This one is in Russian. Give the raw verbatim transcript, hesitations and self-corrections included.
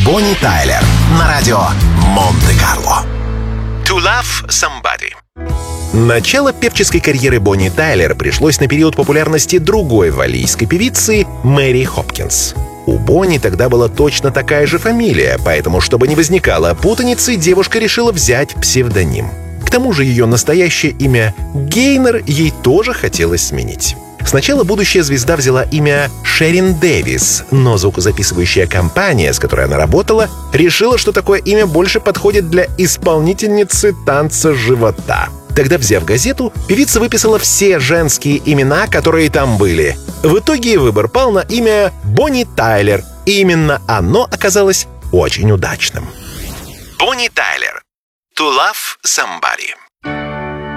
Бонни Тайлер на радио Монте-Карло. To Love Somebody. Начало певческой карьеры Бонни Тайлер пришлось на период популярности другой валлийской певицы Мэри Хопкинс. У Бонни тогда была точно такая же фамилия, поэтому, чтобы не возникало путаницы, девушка решила взять псевдоним. К тому же ее настоящее имя Гейнер ей тоже хотелось сменить. Сначала будущая звезда взяла имя Шерин Дэвис, но звукозаписывающая компания, с которой она работала, решила, что такое имя больше подходит для исполнительницы танца живота. Тогда, взяв газету, певица выписала все женские имена, которые там были. В итоге выбор пал на имя Бонни Тайлер, и именно оно оказалось очень удачным. Бонни Тайлер. To Love Somebody.